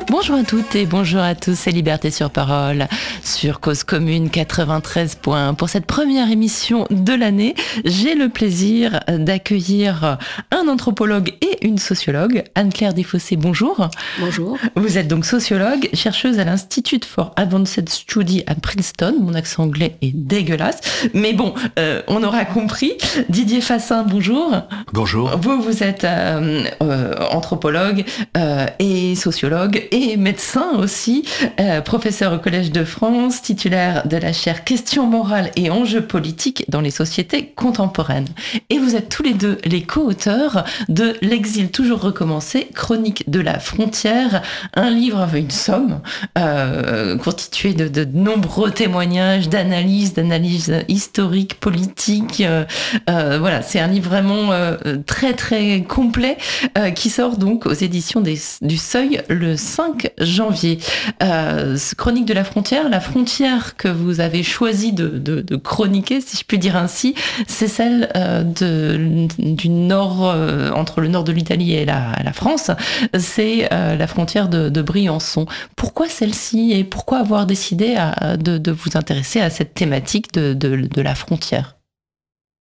Bonjour à toutes et bonjour à tous, c'est Liberté sur Parole sur Cause Commune 93 points. Pour cette première émission de l'année, j'ai le plaisir d'accueillir un anthropologue et une sociologue. Anne-Claire Desfossés, bonjour. Bonjour. Vous êtes donc sociologue, chercheuse à l'Institute for Advanced Study à Princeton. Mon accent anglais est dégueulasse, mais bon, on aura compris. Didier Fassin, bonjour. Bonjour. Vous êtes anthropologue et sociologue et médecin aussi, professeur au Collège de France, titulaire de la chaire Questions morales et enjeux politiques dans les sociétés contemporaines. Et vous êtes tous les deux les co-auteurs de L'exil toujours recommencé, chronique de la frontière, un livre avec une somme constituée de nombreux témoignages, d'analyses historiques, politiques. Voilà, c'est un livre vraiment très très complet qui sort donc aux éditions du Seuil le 5 janvier. Chronique de la frontière que vous avez choisi de chroniquer, si je puis dire ainsi, c'est celle du nord, entre le nord de l'Italie et la France, c'est la frontière de Briançon. Pourquoi celle-ci et pourquoi avoir décidé de vous intéresser à cette thématique de la frontière ? Anne-Claire ?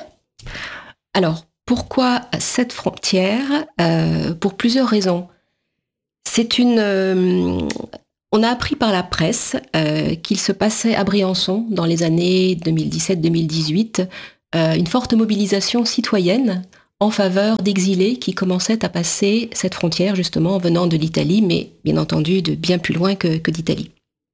Alors, pourquoi cette frontière ? Pour plusieurs raisons. On a appris par la presse qu'il se passait à Briançon, dans les années 2017-2018, une forte mobilisation citoyenne en faveur d'exilés qui commençaient à passer cette frontière, justement, venant de l'Italie, mais bien entendu de bien plus loin que d'Italie.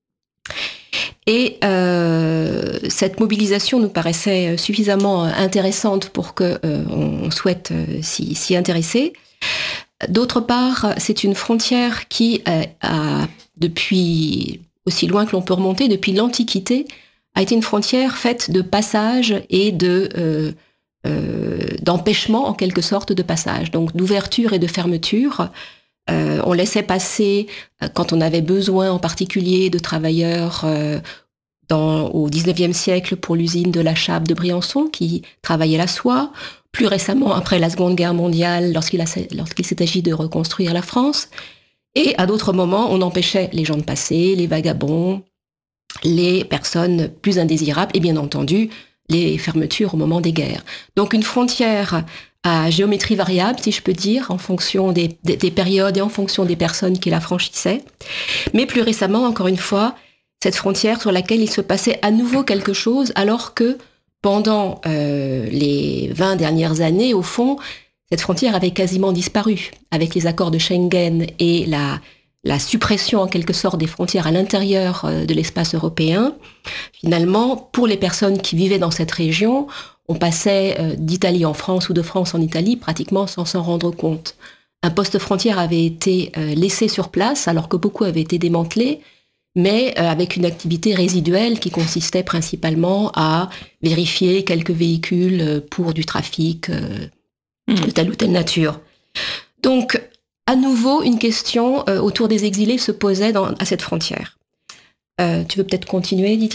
Et cette mobilisation nous paraissait suffisamment intéressante pour qu'on souhaite s'y intéresser. D'autre part, c'est une frontière qui a, depuis aussi loin que l'on peut remonter, depuis l'Antiquité, a été une frontière faite de passages et d'empêchement, en quelque sorte, de passage. Donc d'ouverture et de fermeture. On laissait passer, quand on avait besoin en particulier de travailleurs au XIXe siècle pour l'usine de la Chape de Briançon, qui travaillait la soie. Plus récemment, après la Seconde Guerre mondiale, lorsqu'il s'est agi de reconstruire la France. Et à d'autres moments, on empêchait les gens de passer, les vagabonds, les personnes plus indésirables, et bien entendu, les fermetures au moment des guerres. Donc une frontière à géométrie variable, si je peux dire, en fonction des périodes et en fonction des personnes qui la franchissaient. Mais plus récemment, encore une fois, cette frontière sur laquelle il se passait à nouveau quelque chose, alors que pendant les 20 dernières années, au fond, cette frontière avait quasiment disparu. Avec les accords de Schengen et la suppression en quelque sorte des frontières à l'intérieur de l'espace européen, finalement, pour les personnes qui vivaient dans cette région, on passait d'Italie en France ou de France en Italie pratiquement sans s'en rendre compte. Un poste frontière avait été laissé sur place alors que beaucoup avaient été démantelés, mais avec une activité résiduelle qui consistait principalement à vérifier quelques véhicules pour du trafic de telle ou telle nature. Donc, à nouveau, une question autour des exilés se posait à cette frontière. Tu veux peut-être continuer, Didier ?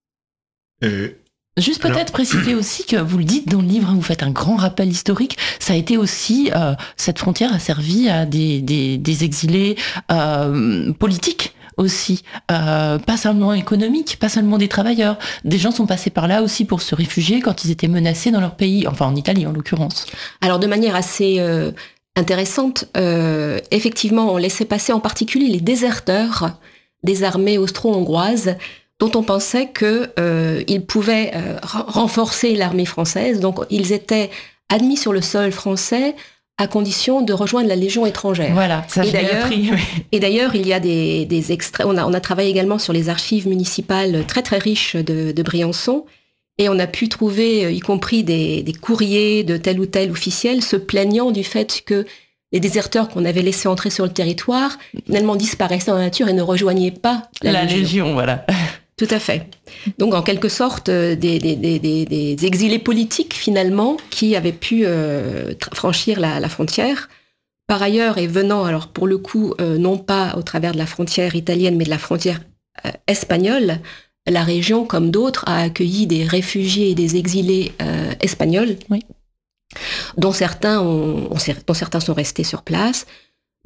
Juste peut-être préciser aussi que vous le dites dans le livre, vous faites un grand rappel historique, ça a été aussi, cette frontière a servi à des exilés politiques aussi, pas seulement économiques, pas seulement des travailleurs. Des gens sont passés par là aussi pour se réfugier quand ils étaient menacés dans leur pays, enfin en Italie en l'occurrence. Alors de manière assez intéressante, effectivement, on laissait passer en particulier les déserteurs des armées austro-hongroises dont on pensait qu'ils pouvaient renforcer l'armée française. Donc ils étaient admis sur le sol français à condition de rejoindre la Légion étrangère. Voilà, ça je l'ai appris. Oui. Et d'ailleurs, il y a des extraits. On a travaillé également sur les archives municipales très très riches de Briançon, et on a pu trouver, y compris des courriers de tel ou tel officiel, se plaignant du fait que les déserteurs qu'on avait laissés entrer sur le territoire, finalement disparaissaient dans la nature et ne rejoignaient pas la Légion. Voilà. Tout à fait. Donc, en quelque sorte, des exilés politiques, finalement, qui avaient pu franchir la frontière. Par ailleurs, et venant, alors pour le coup, non pas au travers de la frontière italienne, mais de la frontière espagnole, la région, comme d'autres, a accueilli des réfugiés et des exilés espagnols, oui, dont certains sont restés sur place.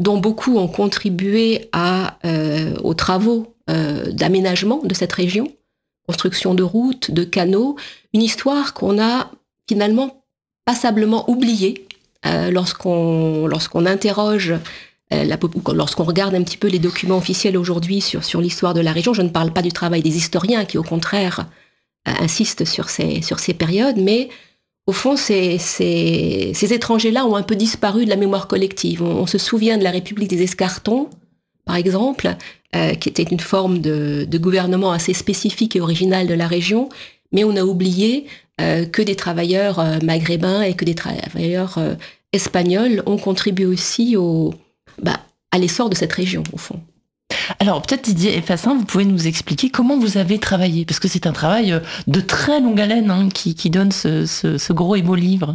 dont beaucoup ont contribué aux travaux d'aménagement de cette région, construction de routes, de canaux, une histoire qu'on a finalement passablement oubliée lorsqu'on interroge lorsqu'on regarde un petit peu les documents officiels aujourd'hui sur l'histoire de la région. Je ne parle pas du travail des historiens qui, au contraire, insistent sur ces périodes, mais au fond, ces étrangers-là ont un peu disparu de la mémoire collective. On se souvient de la République des Escartons, par exemple, qui était une forme de gouvernement assez spécifique et original de la région, mais on a oublié que des travailleurs maghrébins et que des travailleurs espagnols ont contribué aussi à l'essor de cette région, au fond. Alors peut-être Didier Fassin, vous pouvez nous expliquer comment vous avez travaillé, parce que c'est un travail de très longue haleine qui donne ce gros et beau livre.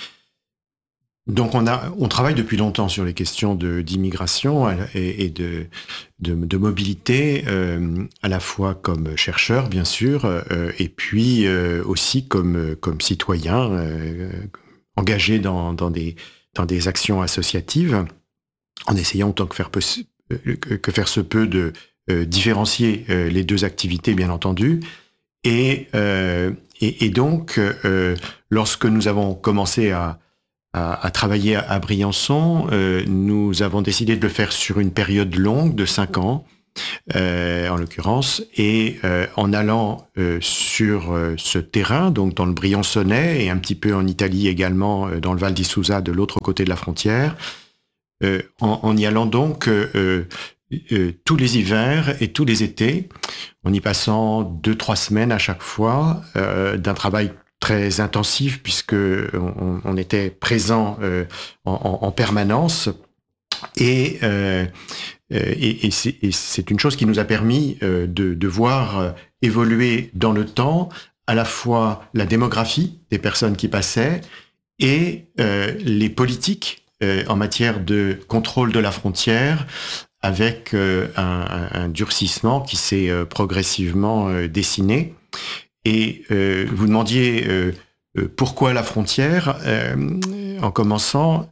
Donc on travaille depuis longtemps sur les questions d'immigration et de mobilité, à la fois comme chercheur bien sûr, et puis aussi comme citoyen engagé dans des actions associatives, en essayant autant que faire se peut de différencier les deux activités, bien entendu. Et donc, lorsque nous avons commencé à travailler à Briançon, nous avons décidé de le faire sur une période longue de 5 ans, en l'occurrence, et en allant sur ce terrain, donc dans le Briançonnais et un petit peu en Italie également, dans le Val di Susa, de l'autre côté de la frontière, en y allant donc tous les hivers et tous les étés, en y passant 2-3 semaines à chaque fois, d'un travail très intensif puisque on était présent en permanence, et c'est une chose qui nous a permis de voir évoluer dans le temps à la fois la démographie des personnes qui passaient et les politiques en matière de contrôle de la frontière, avec un durcissement qui s'est progressivement dessiné. Et vous demandiez pourquoi la frontière. En commençant,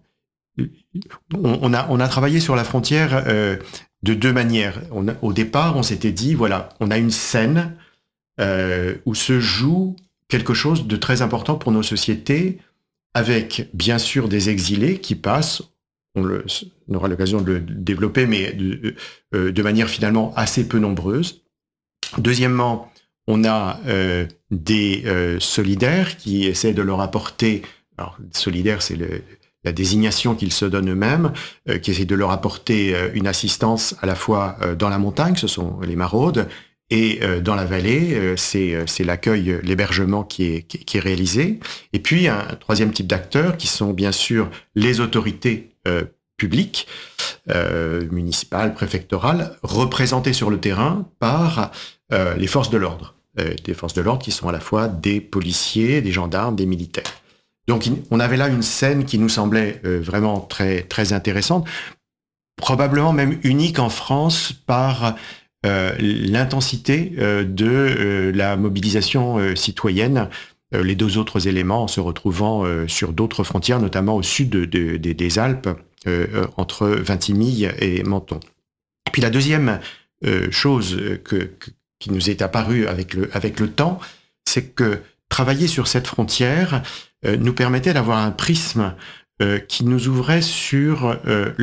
on a travaillé sur la frontière de 2 manières. Au départ, on s'était dit, voilà, on a une scène où se joue quelque chose de très important pour nos sociétés, avec bien sûr des exilés qui passent, on aura l'occasion de le développer, mais de manière finalement assez peu nombreuse. Deuxièmement, on a des solidaires qui essaient de leur apporter, alors solidaire c'est la désignation qu'ils se donnent eux-mêmes, qui essaient de leur apporter une assistance à la fois dans la montagne, ce sont les maraudes, et dans la vallée, c'est l'accueil, l'hébergement qui est réalisé. Et puis un troisième type d'acteurs qui sont bien sûr les autorités publiques, municipales, préfectorales, représentées sur le terrain par les forces de l'ordre. Des forces de l'ordre qui sont à la fois des policiers, des gendarmes, des militaires. Donc on avait là une scène qui nous semblait vraiment très, très intéressante, probablement même unique en France par l'intensité de la mobilisation citoyenne, les 2 autres éléments en se retrouvant sur d'autres frontières, notamment au sud des Alpes, entre Vintimille et Menton. Et puis la deuxième chose qui nous est apparue avec le temps, c'est que travailler sur cette frontière nous permettait d'avoir un prisme qui nous ouvrait sur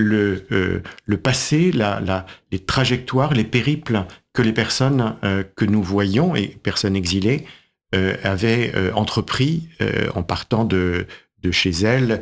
le passé, les trajectoires, les périples que les personnes que nous voyions, et personnes exilées, avaient entrepris en partant de chez elles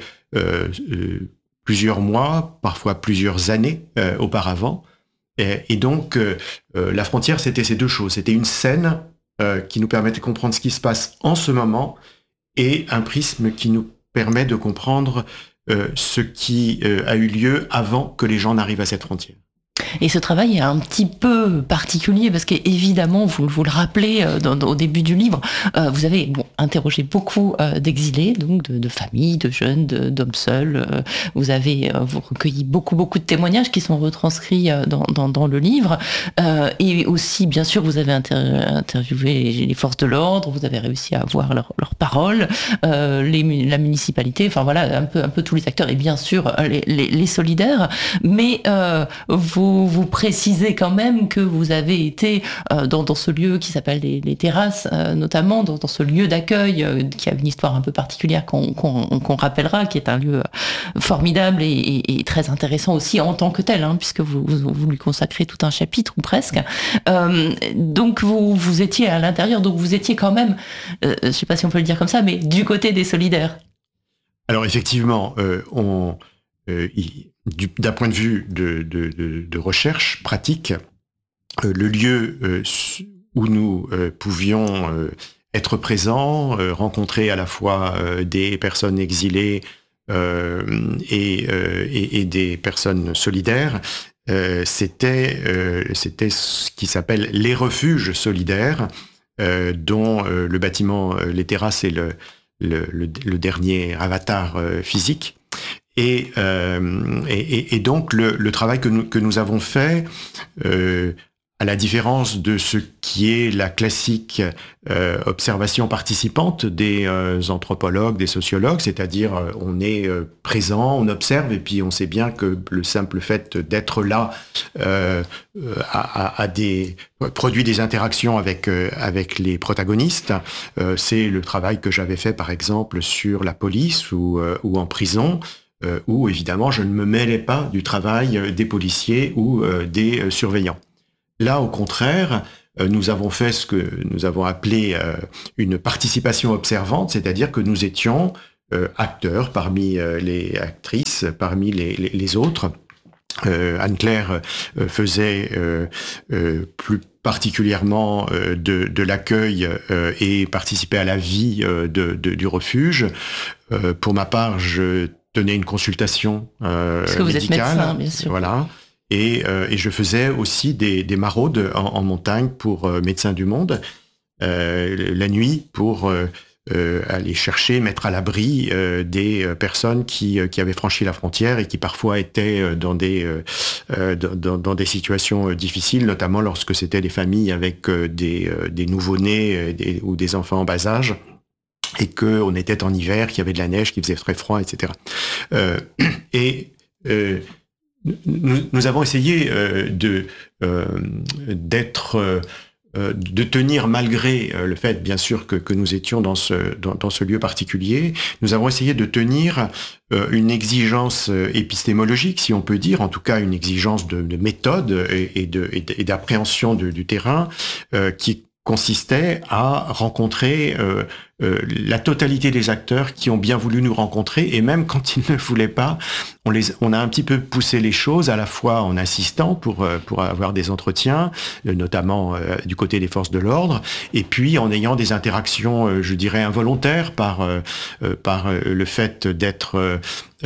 plusieurs mois, parfois plusieurs années auparavant. Et donc, la frontière, c'était ces 2 choses. C'était une scène qui nous permettait de comprendre ce qui se passe en ce moment, et un prisme qui nous permet de comprendre ce qui a eu lieu avant que les gens n'arrivent à cette frontière. Et ce travail est un petit peu particulier parce qu'évidemment, vous le rappelez au début du livre, vous avez interrogé beaucoup d'exilés, donc de familles, de jeunes, d'hommes seuls. Vous avez recueilli beaucoup de témoignages qui sont retranscrits dans le livre. Et aussi, bien sûr, vous avez interviewé les forces de l'ordre, vous avez réussi à avoir leurs paroles, la municipalité, enfin voilà, un peu tous les acteurs, et bien sûr les solidaires. Mais vous précisez quand même que vous avez été dans ce lieu qui s'appelle les terrasses, notamment dans ce lieu d'accueil qui a une histoire un peu particulière qu'on rappellera, qui est un lieu formidable et très intéressant aussi en tant que tel, puisque vous lui consacrez tout un chapitre ou presque. Donc vous étiez à l'intérieur, donc vous étiez quand même, je ne sais pas si on peut le dire comme ça, mais du côté des solidaires. Alors effectivement, d'un point de vue de recherche pratique, le lieu où nous pouvions être présents, rencontrer à la fois des personnes exilées et des personnes solidaires, c'était ce qui s'appelle les refuges solidaires, dont le bâtiment Les Terrasses est le dernier avatar physique. Et donc le travail que nous avons fait, à la différence de ce qui est la classique observation participante des anthropologues, des sociologues, c'est-à-dire on est présent, on observe, et puis on sait bien que le simple fait d'être là produit des interactions avec les protagonistes. C'est le travail que j'avais fait par exemple sur la police ou en prison, où évidemment je ne me mêlais pas du travail des policiers ou des surveillants. Là, au contraire, nous avons fait ce que nous avons appelé une participation observante, c'est-à-dire que nous étions acteurs parmi les actrices, parmi les autres. Anne-Claire faisait plus particulièrement de l'accueil et participait à la vie du refuge. Pour ma part, je tenais une consultation parce que vous médicale. Êtes médecin, bien sûr. Voilà. Et je faisais aussi des maraudes en montagne pour Médecins du Monde, la nuit, pour aller chercher, mettre à l'abri des personnes qui avaient franchi la frontière et qui parfois étaient dans des situations difficiles, notamment lorsque c'était des familles avec des nouveau-nés ou des enfants en bas âge, et qu'on était en hiver, qu'il y avait de la neige, qu'il faisait très froid, etc. Nous avons essayé de tenir, malgré le fait, bien sûr, que nous étions dans ce lieu particulier, nous avons essayé de tenir une exigence épistémologique, si on peut dire, en tout cas une exigence de méthode et d'appréhension du terrain, qui consistait à rencontrer la totalité des acteurs qui ont bien voulu nous rencontrer, et même quand ils ne voulaient pas, on a un petit peu poussé les choses, à la fois en insistant pour avoir des entretiens, notamment du côté des forces de l'ordre, et puis en ayant des interactions, je dirais, involontaires par le fait d'être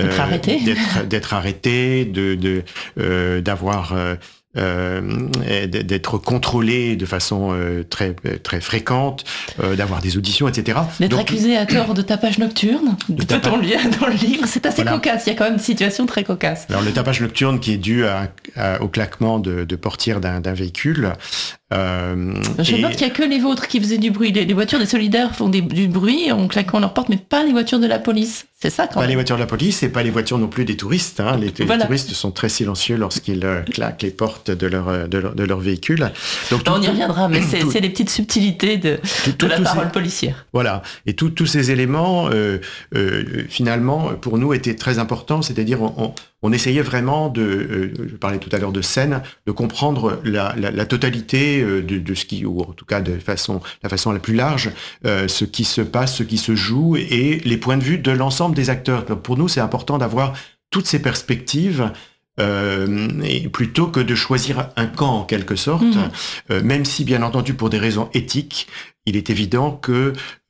arrêté, d'avoir d'être contrôlé de façon très fréquente, d'avoir des auditions, etc. D'être accusé à tort de tapage nocturne, peut-on lire dans le livre, c'est assez cocasse, il y a quand même une situation très cocasse. Alors le tapage nocturne qui est dû au claquement de portières d'un véhicule. Je note qu'il n'y a que les vôtres qui faisaient du bruit. Les voitures des solidaires font du bruit en claquant leurs portes, mais pas les voitures de la police. C'est ça quand même. Pas les voitures de la police et pas les voitures non plus des touristes. Les touristes sont très silencieux lorsqu'ils claquent les portes de leur véhicule. Donc, on y reviendra, mais c'est les petites subtilités de la parole policière. Voilà. Et tous ces éléments, finalement, pour nous, étaient très importants. C'est-à-dire, on essayait vraiment je parlais tout à l'heure de scène, de comprendre la totalité de ce qui, ou en tout cas la façon la plus large, ce qui se passe, ce qui se joue, et les points de vue de l'ensemble des acteurs. Donc pour nous, c'est important d'avoir toutes ces perspectives, et plutôt que de choisir un camp en quelque sorte, même si bien entendu pour des raisons éthiques, il est évident que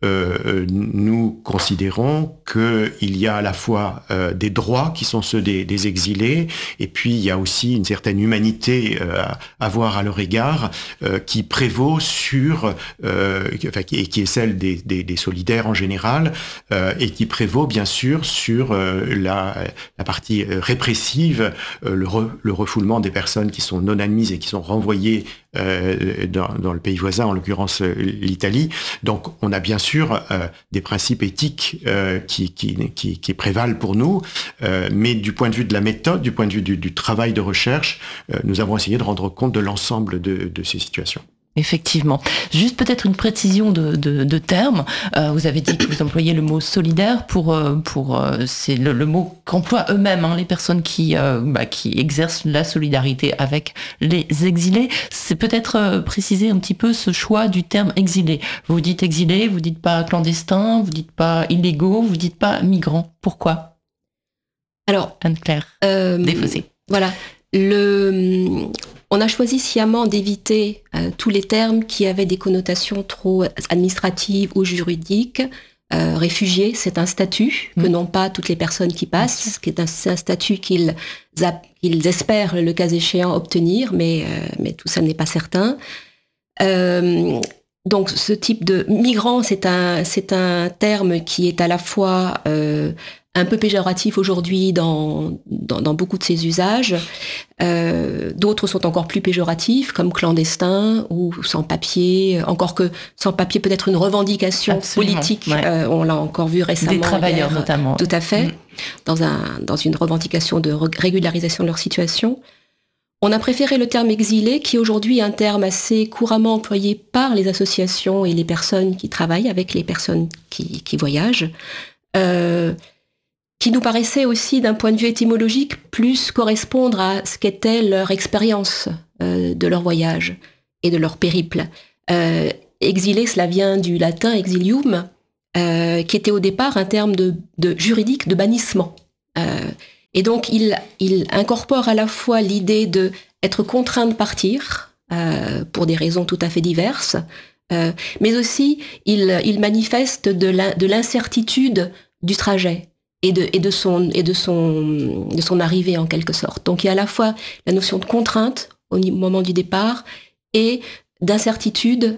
nous considérons qu'il y a à la fois des droits qui sont ceux des exilés, et puis il y a aussi une certaine humanité à avoir à leur égard qui prévaut sur, et qui est celle des solidaires en général, et qui prévaut bien sûr sur la partie répressive, le refoulement des personnes qui sont non admises et qui sont renvoyées dans le pays voisin, en l'occurrence l'Italie. Donc on a bien sûr des principes éthiques qui prévalent pour nous, mais du point de vue de la méthode, du point de vue du travail de recherche, nous avons essayé de rendre compte de l'ensemble de ces situations. Effectivement. Juste peut-être une précision de terme. Vous avez dit que vous employez le mot solidaire pour c'est le mot qu'emploient eux-mêmes les personnes qui exercent la solidarité avec les exilés. C'est peut-être préciser un petit peu ce choix du terme exilé. Vous dites exilé, vous dites pas clandestin, vous dites pas illégaux, vous dites pas migrants. Pourquoi ? Alors, Anne-Claire Desfossés. Voilà. On a choisi sciemment d'éviter tous les termes qui avaient des connotations trop administratives ou juridiques. Réfugié, c'est un statut que n'ont pas toutes les personnes qui passent, c'est un statut qu'ils espèrent, le cas échéant, obtenir, mais tout ça n'est pas certain. Donc ce type de migrant, c'est un terme qui est à la fois un peu péjoratif aujourd'hui dans beaucoup de ses usages. D'autres sont encore plus péjoratifs, comme clandestin ou sans-papier. Encore que sans-papier peut être une revendication politique. Ouais. On l'a encore vu récemment. Des travailleurs notamment. Tout à fait. Dans une revendication de régularisation de leur situation. On a préféré le terme exilé, qui aujourd'hui est un terme assez couramment employé par les associations et les personnes qui travaillent avec les personnes qui voyagent. Qui nous paraissait aussi, d'un point de vue étymologique, plus correspondre à ce qu'était leur expérience de leur voyage et de leur périple. Exilé, cela vient du latin exilium, qui était au départ un terme de juridique de bannissement. Et donc, il incorpore à la fois l'idée d'être contraint de partir, pour des raisons tout à fait diverses, mais aussi il manifeste de l'incertitude du trajet. Et de son arrivée en quelque sorte. Donc il y a à la fois la notion de contrainte au moment du départ et d'incertitude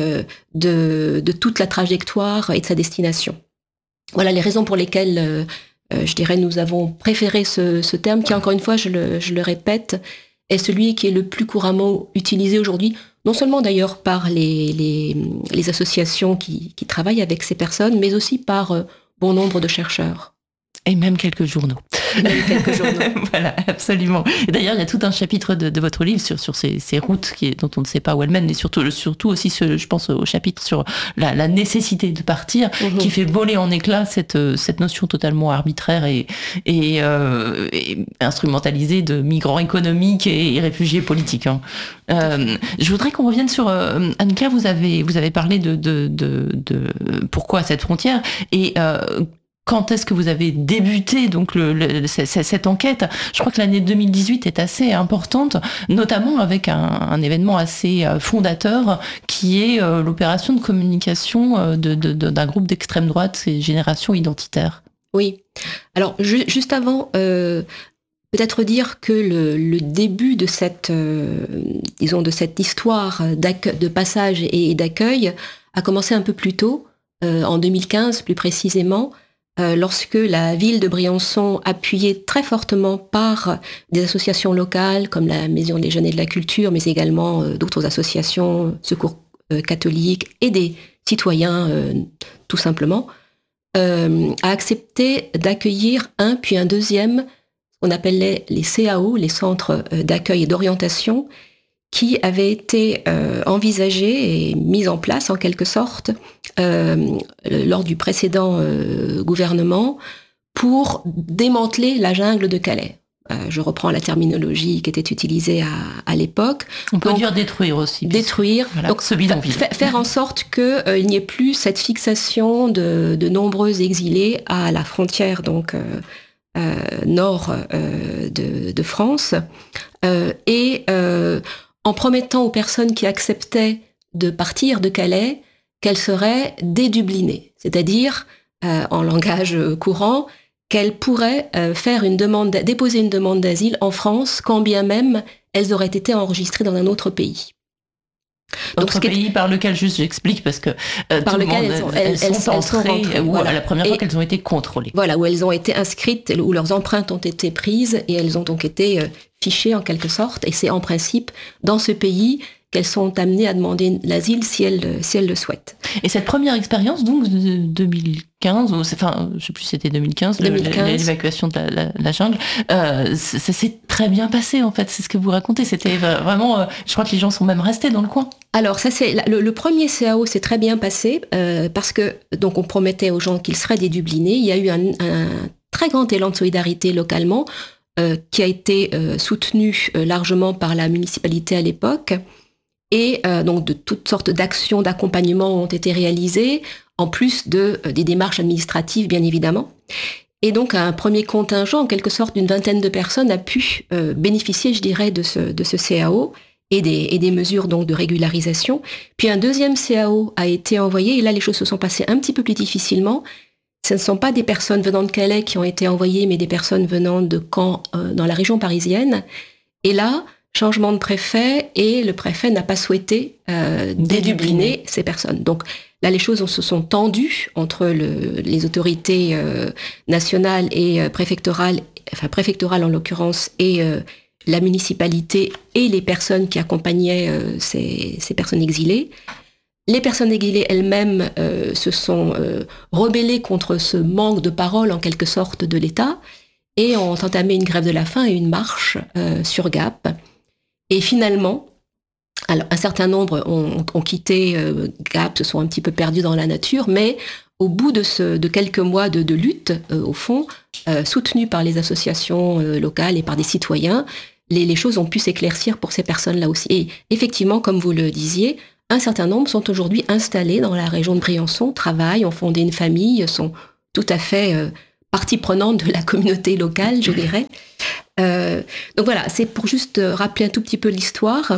de toute la trajectoire et de sa destination. Voilà les raisons pour lesquelles je dirais nous avons préféré ce terme qui, encore une fois, je le répète, est celui qui est le plus couramment utilisé aujourd'hui, non seulement d'ailleurs par les associations qui travaillent avec ces personnes, mais aussi par bon nombre de chercheurs. Et même quelques journaux. Voilà, absolument. Et d'ailleurs, il y a tout un chapitre de votre livre sur ces routes dont on ne sait pas où elles mènent, et surtout aussi, je pense au chapitre sur la nécessité de partir, qui fait voler en éclats cette notion totalement arbitraire et instrumentalisée de migrants économiques et réfugiés politiques. Je voudrais qu'on revienne sur Anne-Claire, vous avez parlé de pourquoi cette frontière et quand est-ce que vous avez débuté donc cette enquête ? Je crois que l'année 2018 est assez importante, notamment avec un événement assez fondateur qui est l'opération de communication d'un groupe d'extrême droite, c'est Génération Identitaire. Oui. Alors, juste avant, peut-être dire que le début de cette histoire de passage et d'accueil a commencé un peu plus tôt, en 2015 plus précisément, lorsque la ville de Briançon, appuyée très fortement par des associations locales comme la Maison des Jeunes et de la Culture, mais également d'autres associations, Secours catholiques et des citoyens tout simplement, a accepté d'accueillir un puis un deuxième, on appelait les CAO, les centres d'accueil et d'orientation, qui avaient été envisagés et mis en place en quelque sorte lors du précédent gouvernement pour démanteler la jungle de Calais. Je reprends la terminologie qui était utilisée à l'époque. On peut dire détruire aussi. Détruire. Voilà, donc ce bidonville. Faire en sorte qu'il n'y ait plus cette fixation de nombreux exilés à la frontière donc nord de France et en promettant aux personnes qui acceptaient de partir de Calais qu'elle serait dédublinée, c'est-à-dire, en langage courant, qu'elles pourraient déposer une demande d'asile en France, quand bien même elles auraient été enregistrées dans un autre pays. Autre pays par lequel, juste j'explique, parce que par lequel elles sont entrées, ou voilà, la première fois qu'elles ont été contrôlées. Voilà, où elles ont été inscrites, où leurs empreintes ont été prises, et elles ont donc été fichées en quelque sorte, et c'est en principe dans ce pays qu'elles sont amenées à demander l'asile si elles le souhaitent. Et cette première expérience, donc, de 2015, enfin, je sais plus si c'était 2015, l'évacuation de la jungle, ça s'est très bien passé, en fait, c'est ce que vous racontez. C'était vraiment, je crois que les gens sont même restés dans le coin. Alors, ça, c'est le premier CAO s'est très bien passé, parce que, donc, on promettait aux gens qu'ils seraient dédublinés. Il y a eu un très grand élan de solidarité localement, qui a été soutenu largement par la municipalité à l'époque. Et donc de toutes sortes d'actions d'accompagnement ont été réalisées, en plus des démarches administratives, bien évidemment. Et donc un premier contingent, en quelque sorte d'une vingtaine de personnes, a pu bénéficier, je dirais, de ce CAO et des mesures donc de régularisation. Puis un deuxième CAO a été envoyé, et là les choses se sont passées un petit peu plus difficilement. Ce ne sont pas des personnes venant de Calais qui ont été envoyées, mais des personnes venant de Caen, dans la région parisienne. Et là, changement de préfet, et le préfet n'a pas souhaité dédubliner ces personnes. Donc là, les choses se sont tendues entre les autorités nationales et préfectorales en l'occurrence, et la municipalité et les personnes qui accompagnaient ces personnes exilées. Les personnes exilées elles-mêmes se sont rebellées contre ce manque de parole, en quelque sorte, de l'État, et ont entamé une grève de la faim et une marche sur Gap. Et finalement, alors un certain nombre ont quitté Gap, se sont un petit peu perdus dans la nature, mais au bout de quelques mois de lutte, au fond, soutenue par les associations locales et par des citoyens, les choses ont pu s'éclaircir pour ces personnes-là aussi. Et effectivement, comme vous le disiez, un certain nombre sont aujourd'hui installés dans la région de Briançon, travaillent, ont fondé une famille, sont tout à fait partie prenante de la communauté locale, je dirais. Donc voilà, c'est pour juste rappeler un tout petit peu l'histoire.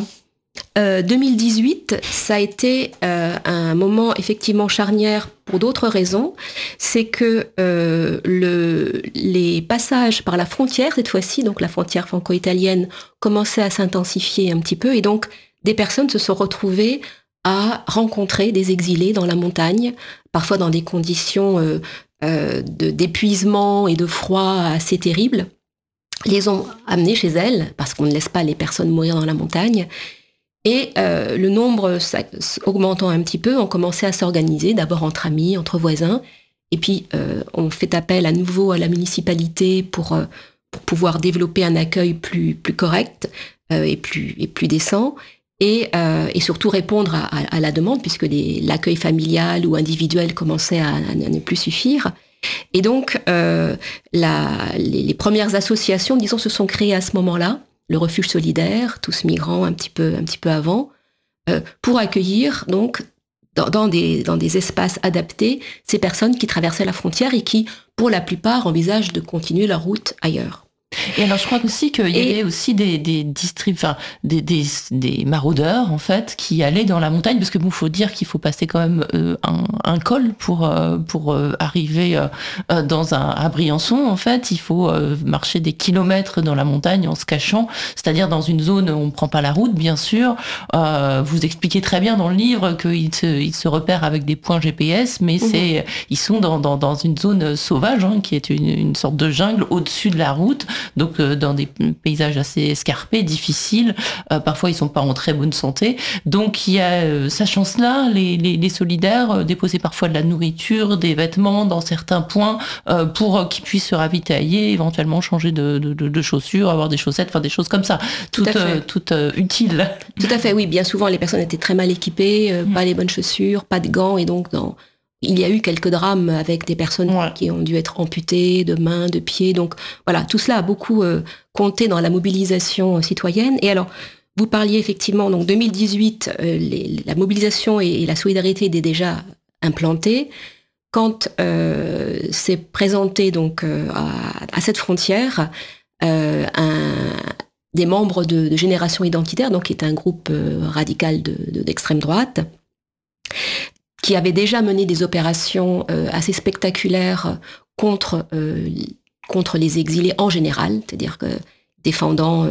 2018, ça a été un moment effectivement charnière pour d'autres raisons. C'est que les passages par la frontière, cette fois-ci, donc la frontière franco-italienne, commençaient à s'intensifier un petit peu, et donc des personnes se sont retrouvées à rencontrer des exilés dans la montagne, parfois dans des conditions d'épuisement et de froid assez terribles. Les ont amenés chez elles, parce qu'on ne laisse pas les personnes mourir dans la montagne. Et le nombre augmentant un petit peu, on commençait à s'organiser, d'abord entre amis, entre voisins. Et puis, on fait appel à nouveau à la municipalité pour pouvoir développer un accueil plus correct et plus décent. Et surtout répondre à la demande, puisque l'accueil familial ou individuel commençait à ne plus suffire. Et donc, les premières associations, disons, se sont créées à ce moment-là, le refuge solidaire, Tous Migrants un petit peu avant, pour accueillir donc dans des espaces adaptés ces personnes qui traversaient la frontière et qui, pour la plupart, envisagent de continuer leur route ailleurs. Et alors, je crois aussi qu'il y avait aussi des maraudeurs, en fait, qui allaient dans la montagne, parce que bon, faut dire qu'il faut passer quand même un col pour arriver à Briançon, en fait. Il faut marcher des kilomètres dans la montagne en se cachant, c'est-à-dire dans une zone où on ne prend pas la route, bien sûr. Vous expliquez très bien dans le livre qu'ils se repèrent avec des points GPS, mais ils sont dans une zone sauvage, hein, qui est une sorte de jungle au-dessus de la route. Donc dans des paysages assez escarpés, difficiles, parfois ils sont pas en très bonne santé. Donc il y a sachant cela, les solidaires déposaient parfois de la nourriture, des vêtements dans certains points pour qu'ils puissent se ravitailler, éventuellement changer de chaussures, avoir des chaussettes, enfin des choses comme ça, toutes utiles. Tout à fait, oui. Bien souvent les personnes étaient très mal équipées, pas les bonnes chaussures, pas de gants, et donc il y a eu quelques drames avec des personnes qui ont dû être amputées de mains, de pieds. Donc voilà, tout cela a beaucoup compté dans la mobilisation citoyenne. Et alors, vous parliez effectivement, donc 2018, la mobilisation et la solidarité étaient déjà implantées. Quand s'est présenté donc à cette frontière des membres de Génération Identitaire, donc qui est un groupe radical d'extrême droite, qui avait déjà mené des opérations assez spectaculaires contre les exilés en général, c'est-à-dire que défendant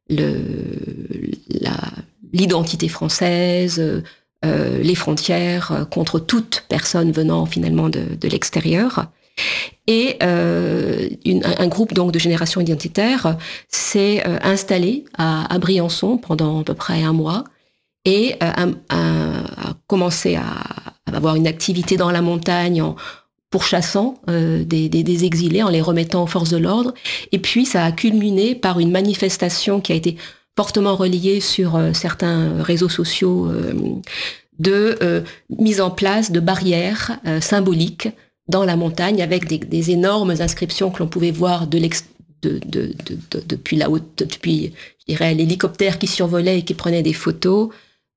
l'identité française, les frontières, contre toute personne venant finalement de l'extérieur. Et un groupe donc de Génération Identitaire s'est installé à Briançon pendant à peu près un mois et a commencé à avoir une activité dans la montagne en pourchassant des exilés, en les remettant aux forces de l'ordre. Et puis ça a culminé par une manifestation qui a été fortement reliée sur certains réseaux sociaux de mise en place de barrières symboliques dans la montagne avec des énormes inscriptions que l'on pouvait voir depuis la haute, depuis, je dirais, l'hélicoptère qui survolait et qui prenait des photos,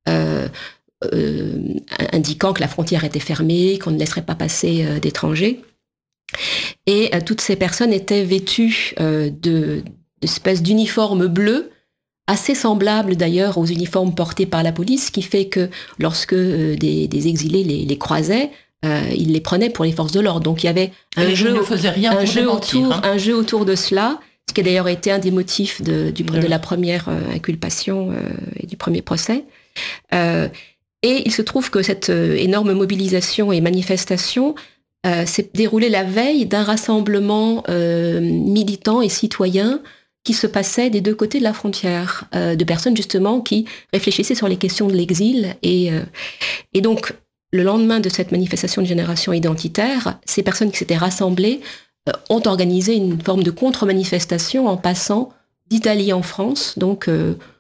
indiquant que la frontière était fermée, qu'on ne laisserait pas passer d'étrangers. Et toutes ces personnes étaient vêtues d'espèces d'uniformes bleus, assez semblables d'ailleurs aux uniformes portés par la police, ce qui fait que lorsque des exilés les croisaient, ils les prenaient pour les forces de l'ordre. Donc il y avait un jeu autour de cela, ce qui a d'ailleurs été un des motifs de la première inculpation et du premier procès. Et il se trouve que cette énorme mobilisation et manifestation s'est déroulée la veille d'un rassemblement militant et citoyen qui se passait des deux côtés de la frontière, de personnes justement qui réfléchissaient sur les questions de l'exil. Et donc, le lendemain de cette manifestation de Génération Identitaire, ces personnes qui s'étaient rassemblées ont organisé une forme de contre-manifestation en passant d'Italie en France, donc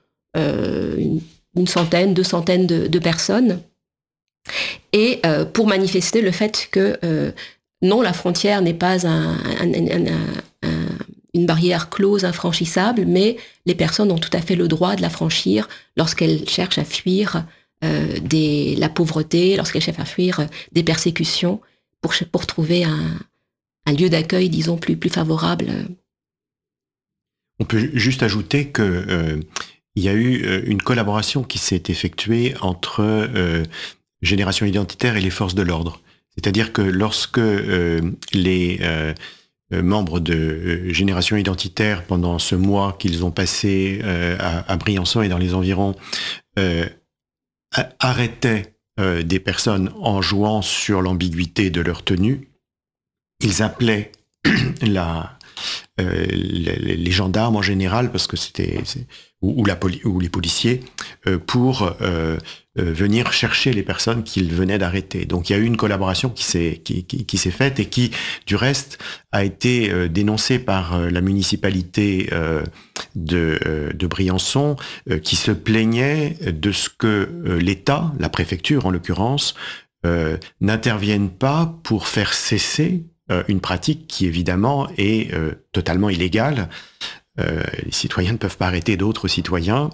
une centaine, 200 de personnes, et pour manifester le fait que non, la frontière n'est pas une barrière close, infranchissable, mais les personnes ont tout à fait le droit de la franchir lorsqu'elles cherchent à fuir la pauvreté, lorsqu'elles cherchent à fuir des persécutions, pour trouver un lieu d'accueil, disons, plus favorable. On peut juste ajouter que il y a eu une collaboration qui s'est effectuée entre Génération Identitaire et les forces de l'ordre. C'est-à-dire que lorsque les membres de Génération Identitaire, pendant ce mois qu'ils ont passé à Briançon et dans les environs, arrêtaient des personnes en jouant sur l'ambiguïté de leur tenue, ils appelaient les gendarmes en général, parce que ou les policiers, pour venir chercher les personnes qu'ils venaient d'arrêter. Donc il y a eu une collaboration qui s'est faite et qui, du reste, a été dénoncée par la municipalité de Briançon, qui se plaignait de ce que l'État, la préfecture en l'occurrence, n'intervienne pas pour faire cesser une pratique qui évidemment est totalement illégale. Les citoyens ne peuvent pas arrêter d'autres citoyens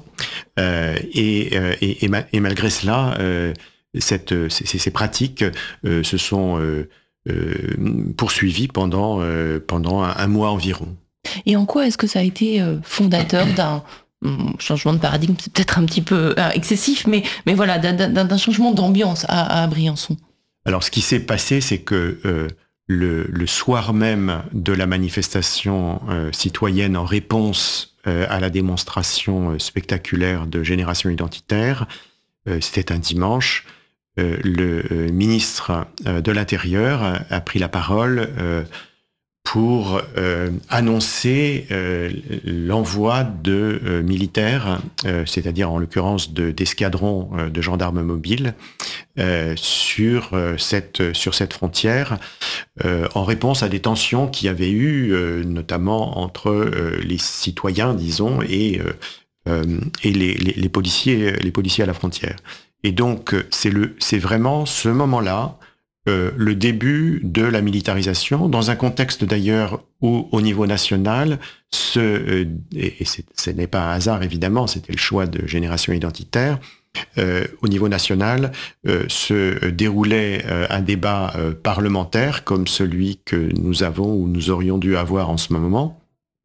et malgré cela, ces pratiques se sont poursuivies pendant un mois environ. Et en quoi est-ce que ça a été fondateur d'un changement de paradigme? C'est peut-être un petit peu excessif, mais voilà, d'un changement d'ambiance à Briançon. Alors ce qui s'est passé, c'est que le soir même de la manifestation citoyenne en réponse à la démonstration spectaculaire de Génération Identitaire, c'était un dimanche, le ministre de l'Intérieur a pris la parole pour annoncer l'envoi de militaires, c'est-à-dire en l'occurrence d'escadrons de gendarmes mobiles, sur cette frontière, en réponse à des tensions qu'il y avait eu, notamment entre les citoyens, disons, et les policiers à la frontière. Et donc c'est vraiment ce moment-là, le début de la militarisation, dans un contexte d'ailleurs où, au niveau national, ce n'est pas un hasard évidemment, c'était le choix de Génération Identitaire, au niveau national se déroulait un débat parlementaire comme celui que nous avons ou nous aurions dû avoir en ce moment,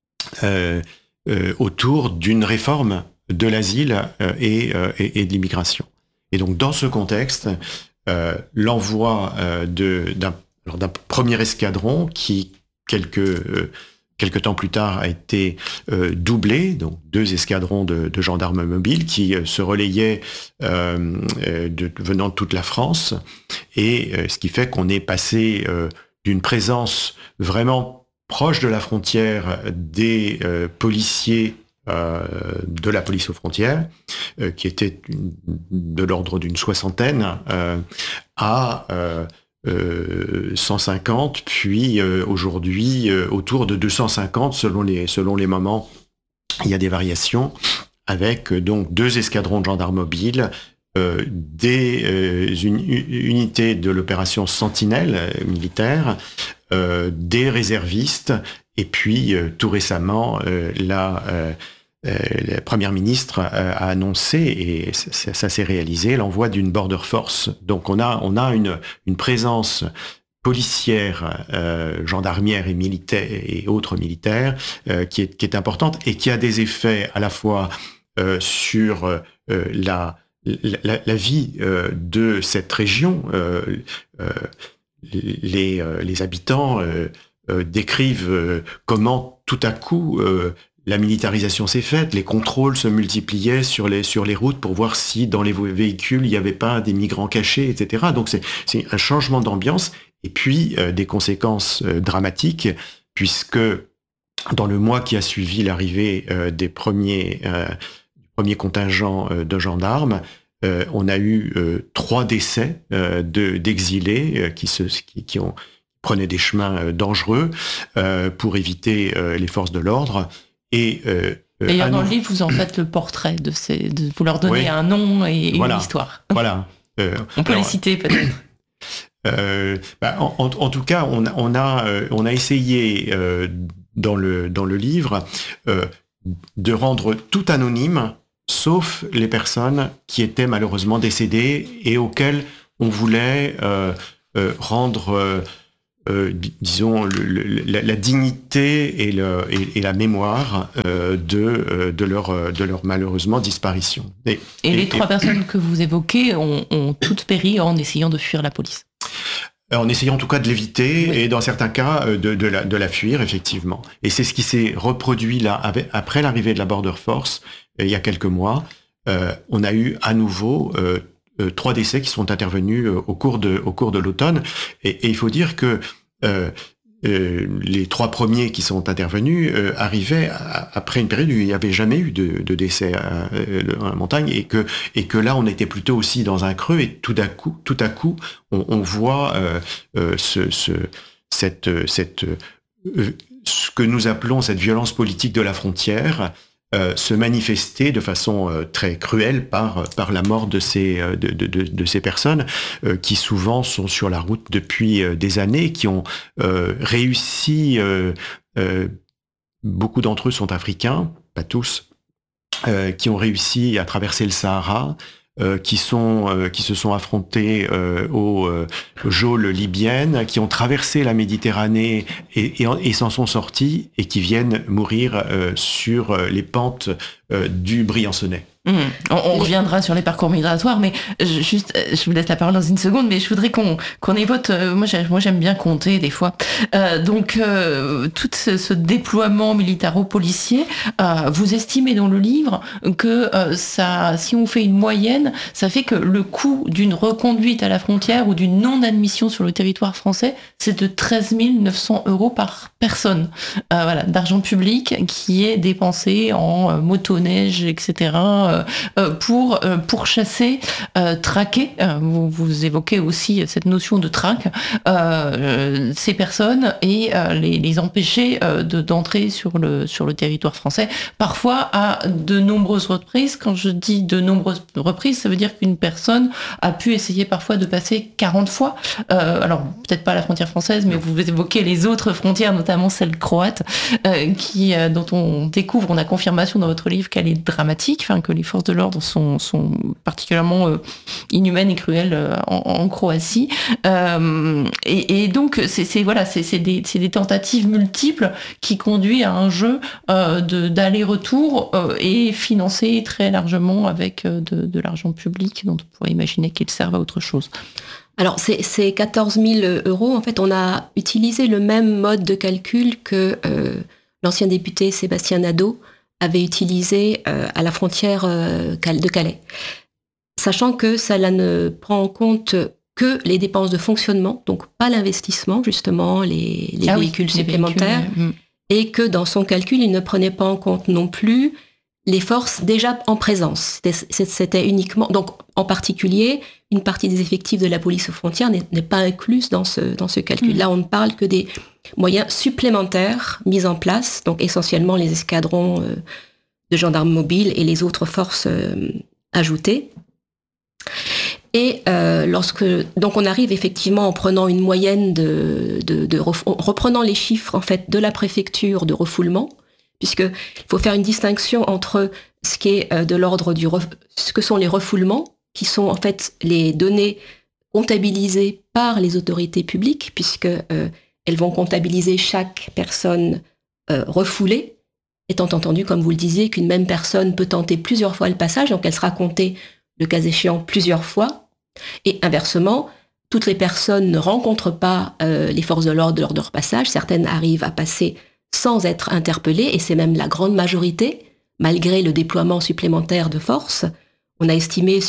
autour d'une réforme de l'asile et de l'immigration. Et donc dans ce contexte, l'envoi d'un premier escadron qui, quelques temps plus tard, a été doublé, donc 2 escadrons de gendarmes mobiles qui se relayaient venant de toute la France, et ce qui fait qu'on est passé d'une présence vraiment proche de la frontière des policiers de la police aux frontières, qui était de l'ordre d'une 60aine, à 150, puis aujourd'hui autour de 250 selon les moments. Il y a des variations, avec donc 2 escadrons de gendarmes mobiles, des unités de l'opération Sentinelle militaire, des réservistes, et puis tout récemment la Première ministre a annoncé, et ça s'est réalisé, l'envoi d'une border force. Donc on a une présence policière, gendarmière et militaire et autres militaires qui est importante, et qui a des effets à la fois sur la vie de cette région. Les habitants décrivent comment tout à coup la militarisation s'est faite, les contrôles se multipliaient sur les routes pour voir si dans les véhicules il n'y avait pas des migrants cachés, etc. Donc c'est un changement d'ambiance, et puis des conséquences dramatiques, puisque dans le mois qui a suivi l'arrivée des premiers contingents de gendarmes, on a eu 3 décès d'exilés qui prenaient des chemins dangereux pour éviter les forces de l'ordre. Et d'ailleurs, dans le livre, vous en faites le portrait vous leur donnez un nom et une histoire. Voilà. On peut les citer peut-être. En tout cas, on a essayé dans le livre de rendre tout anonyme, sauf les personnes qui étaient malheureusement décédées et auxquelles on voulait rendre disons la dignité et la mémoire de leur malheureusement disparition. Et les 3 personnes que vous évoquez ont toutes péri en essayant de fuir la police. En essayant en tout cas de l'éviter, oui. Et dans certains cas de la fuir, effectivement. Et c'est ce qui s'est reproduit là après l'arrivée de la Border Force il y a quelques mois. On a eu à nouveau 3 décès qui sont intervenus au cours de l'automne, et il faut dire que les 3 premiers qui sont intervenus arrivaient après une période où il n'y avait jamais eu de décès dans la montagne, et que là on était plutôt aussi dans un creux, et tout à coup on voit ce que nous appelons cette violence politique de la frontière se manifester de façon très cruelle par la mort de ces personnes qui souvent sont sur la route depuis des années, qui ont réussi, beaucoup d'entre eux sont africains, pas tous, qui ont réussi à traverser le Sahara, qui se sont affrontés aux geôles libyennes, qui ont traversé la Méditerranée et s'en sont sortis, et qui viennent mourir sur les pentes du Briançonnais. On reviendra sur les parcours migratoires, mais je vous laisse la parole dans une seconde, mais je voudrais qu'on évoque, moi j'aime bien compter des fois, donc tout ce déploiement militaro-policier, vous estimez dans le livre que si on fait une moyenne, ça fait que le coût d'une reconduite à la frontière ou d'une non-admission sur le territoire français, c'est de 13 900 € par personne, d'argent public qui est dépensé en motoneige, etc., pour chasser, traquer, vous évoquez aussi cette notion de traque, ces personnes et les empêcher d'entrer sur le territoire français, parfois à de nombreuses reprises. Quand je dis de nombreuses reprises, ça veut dire qu'une personne a pu essayer parfois de passer 40 fois, alors peut-être pas la frontière française, mais vous évoquez les autres frontières, notamment celle croate, dont on découvre, on a confirmation dans votre livre trouve qu'elle est dramatique, que les forces de l'ordre sont particulièrement inhumaines et cruelles en Croatie. Et donc, c'est des tentatives multiples qui conduisent à un jeu d'aller-retour et financé très largement avec de l'argent public, dont on pourrait imaginer qu'il serve à autre chose. Alors, ces 14 000 euros, en fait, on a utilisé le même mode de calcul que l'ancien député Sébastien Nadeau avait utilisé à la frontière de Calais. Sachant que cela ne prend en compte que les dépenses de fonctionnement, donc pas l'investissement, justement, les véhicules supplémentaires, et que dans son calcul, il ne prenait pas en compte non plus les forces déjà en présence. C'était uniquement, donc en particulier, une partie des effectifs de la police aux frontières n'est pas incluse dans ce calcul. Là, on ne parle que des moyens supplémentaires mis en place, donc essentiellement les escadrons de gendarmes mobiles et les autres forces ajoutées. Et donc on arrive effectivement en prenant une moyenne en reprenant les chiffres en fait de la préfecture de refoulement, puisqu'il faut faire une distinction entre ce qui est de l'ordre ce que sont les refoulements, qui sont en fait les données comptabilisées par les autorités publiques, puisque elles vont comptabiliser chaque personne refoulée, étant entendu, comme vous le disiez, qu'une même personne peut tenter plusieurs fois le passage, donc elle sera comptée le cas échéant plusieurs fois, et inversement, toutes les personnes ne rencontrent pas les forces de l'ordre lors de leur passage, certaines arrivent à passer sans être interpellées, et c'est même la grande majorité, malgré le déploiement supplémentaire de forces. On a estimé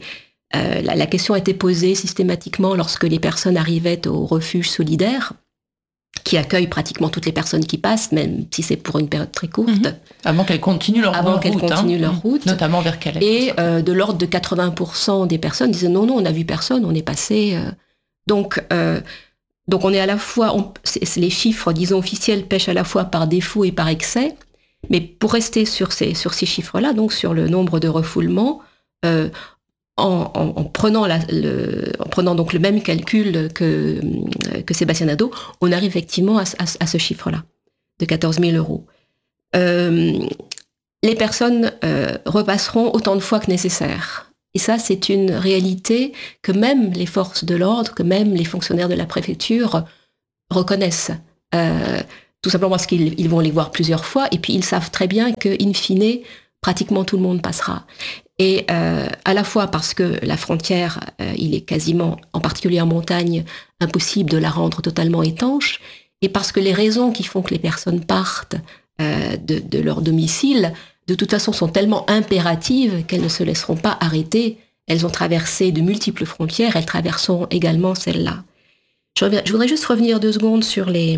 la question a été posée systématiquement lorsque les personnes arrivaient au refuge solidaire, qui accueille pratiquement toutes les personnes qui passent, même si c'est pour une période très courte. Avant qu'elles continuent leur route. Notamment vers Calais. Et de l'ordre de 80% des personnes disaient non, on n'a vu personne, on est passé. Donc on est à la fois, les chiffres, disons, officiels pêchent à la fois par défaut et par excès. Mais pour rester sur ces chiffres-là, donc sur le nombre de refoulements, en prenant donc le même calcul que Sébastien Nadeau, on arrive effectivement à ce chiffre-là, de 14 000 euros. Les personnes repasseront autant de fois que nécessaire. Et ça, c'est une réalité que même les forces de l'ordre, que même les fonctionnaires de la préfecture reconnaissent. Tout simplement parce qu'ils vont les voir plusieurs fois, et puis ils savent très bien qu'in fine, pratiquement tout le monde passera. Et à la fois parce que la frontière, il est quasiment, en particulier en montagne, impossible de la rendre totalement étanche, et parce que les raisons qui font que les personnes partent de leur domicile, de toute façon, sont tellement impératives qu'elles ne se laisseront pas arrêter. Elles ont traversé de multiples frontières, elles traverseront également celle-là. Je voudrais juste revenir 2 secondes sur les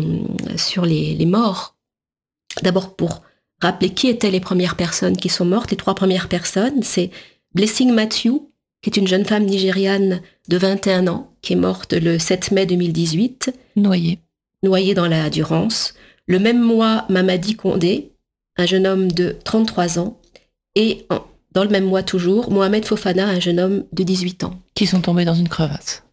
morts. D'abord pour rappeler qui étaient les premières personnes qui sont mortes. Les 3 premières personnes, c'est Blessing Matthew, qui est une jeune femme nigériane de 21 ans, qui est morte le 7 mai 2018. Noyée dans la Durance. Le même mois, Mamadi Condé, un jeune homme de 33 ans. Et dans le même mois toujours, Mohamed Fofana, un jeune homme de 18 ans. Qui sont tombés dans une crevasse.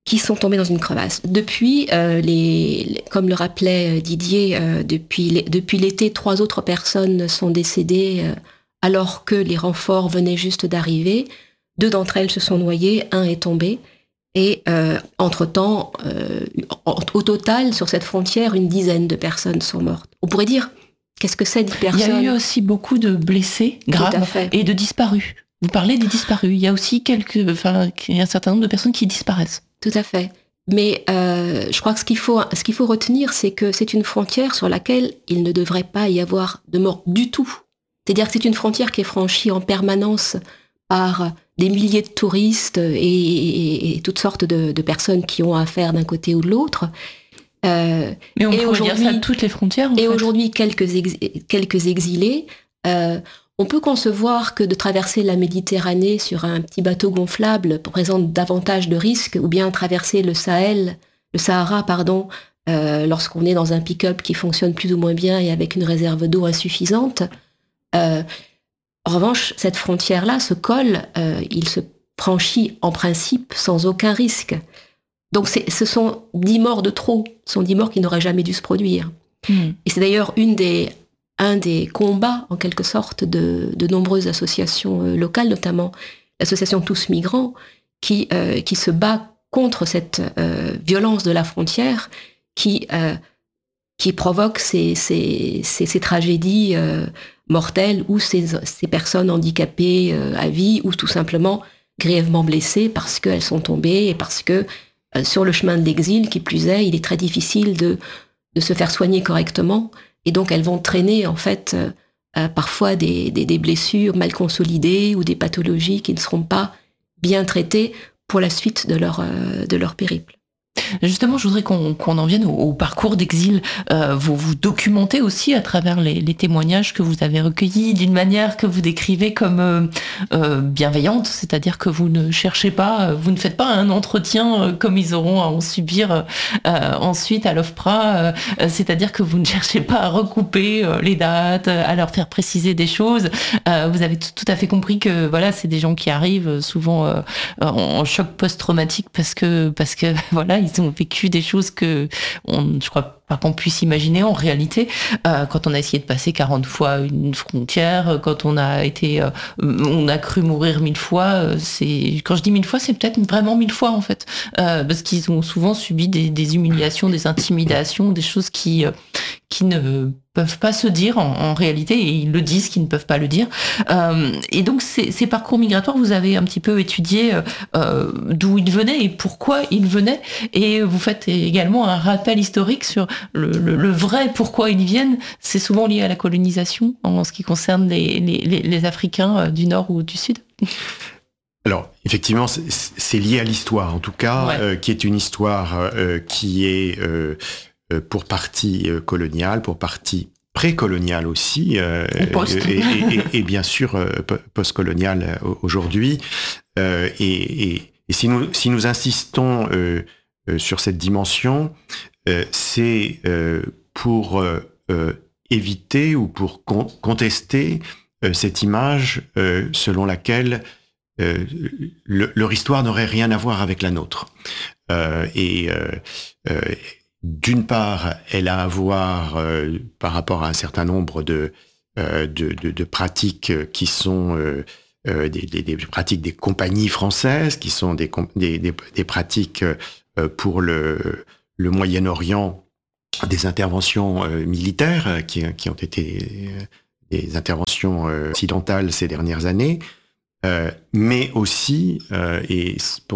Depuis, comme le rappelait Didier, depuis l'été, 3 autres personnes sont décédées alors que les renforts venaient juste d'arriver. 2 d'entre elles se sont noyées, 1 est tombé. Et entre-temps, au total, sur cette frontière, une dizaine de personnes sont mortes. On pourrait dire, qu'est-ce que c'est 10 personnes ? Il y a eu aussi beaucoup de blessés graves et de disparus. Vous parlez des disparus. Il y a aussi un certain nombre de personnes qui disparaissent. Tout à fait. Mais je crois que ce qu'il faut retenir, c'est que c'est une frontière sur laquelle il ne devrait pas y avoir de mort du tout. C'est-à-dire que c'est une frontière qui est franchie en permanence par des milliers de touristes et toutes sortes de personnes qui ont affaire d'un côté ou de l'autre. Mais on pourrait dire ça de toutes les frontières. Et aujourd'hui, quelques exilés. On peut concevoir que de traverser la Méditerranée sur un petit bateau gonflable présente davantage de risques, ou bien traverser le Sahara, lorsqu'on est dans un pick-up qui fonctionne plus ou moins bien et avec une réserve d'eau insuffisante. En revanche, cette frontière-là, ce col, il se franchit en principe sans aucun risque. Donc ce sont 10 morts de trop, ce sont 10 morts qui n'auraient jamais dû se produire. Et c'est d'ailleurs un des combats, en quelque sorte, de nombreuses associations locales, notamment l'association Tous Migrants, qui se bat contre cette violence de la frontière qui provoque ces tragédies mortelles ou ces personnes handicapées à vie ou tout simplement grièvement blessées parce qu'elles sont tombées et parce que sur le chemin de l'exil, qui plus est, il est très difficile de se faire soigner correctement et donc elles vont traîner en fait parfois des blessures mal consolidées ou des pathologies qui ne seront pas bien traitées pour la suite de leur périple. Justement, je voudrais qu'on en vienne au parcours d'exil. Vous documentez aussi à travers les témoignages que vous avez recueillis d'une manière que vous décrivez comme bienveillante, c'est-à-dire que vous ne cherchez pas, vous ne faites pas un entretien comme ils auront à en subir ensuite à l'OFPRA, c'est-à-dire que vous ne cherchez pas à recouper les dates, à leur faire préciser des choses. Vous avez tout à fait compris que voilà, c'est des gens qui arrivent souvent en choc post-traumatique parce que voilà, ils ont vécu des choses que je crois pas qu'on puisse imaginer en réalité. Quand on a essayé de passer 40 fois une frontière, quand on a cru mourir 1000 fois, quand je dis 1000 fois, c'est peut-être vraiment 1000 fois en fait, parce qu'ils ont souvent subi des humiliations, des intimidations, des choses qui ne peuvent pas se dire en réalité, et ils le disent qu'ils ne peuvent pas le dire. Et donc ces parcours migratoires, vous avez un petit peu étudié d'où ils venaient et pourquoi ils venaient, et vous faites également un rappel historique sur le vrai pourquoi ils viennent. C'est souvent lié à la colonisation en ce qui concerne les Africains du Nord ou du Sud. Alors, effectivement, c'est lié à l'histoire, en tout cas, ouais. Qui est une histoire qui est pour partie coloniale, pour partie précoloniale aussi, et bien sûr postcoloniale aujourd'hui. Et si nous insistons sur cette dimension, c'est pour éviter ou pour contester cette image selon laquelle leur histoire n'aurait rien à voir avec la nôtre. D'une part, elle a à voir par rapport à un certain nombre de pratiques qui sont des pratiques des compagnies françaises, qui sont des pratiques pour le Moyen-Orient, des interventions militaires qui ont été des interventions occidentales ces dernières années, mais aussi, et pour